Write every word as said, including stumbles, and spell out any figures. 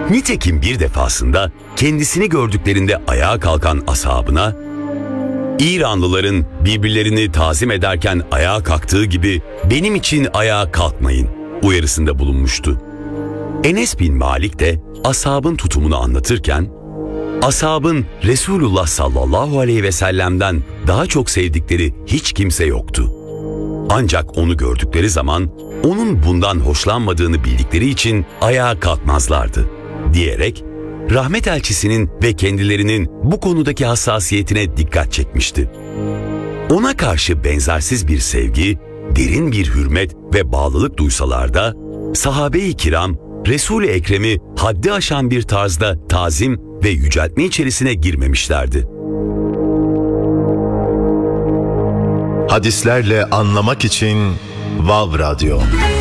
Nitekim bir defasında kendisini gördüklerinde ayağa kalkan ashabına, İranlıların birbirlerini tazim ederken ayağa kalktığı gibi benim için ayağa kalkmayın uyarısında bulunmuştu. Enes bin Malik de ashabın tutumunu anlatırken, ashabın Resulullah sallallahu aleyhi ve sellem'den daha çok sevdikleri hiç kimse yoktu. Ancak onu gördükleri zaman onun bundan hoşlanmadığını bildikleri için ayağa kalkmazlardı diyerek rahmet elçisinin ve kendilerinin bu konudaki hassasiyetine dikkat çekmişti. Ona karşı benzersiz bir sevgi, derin bir hürmet ve bağlılık duysalar da sahabe-i kiram Resul-i Ekrem'i haddi aşan bir tarzda tazim ve yüceltme içerisine girmemişlerdi. Hadislerle anlamak için Vav Radyo.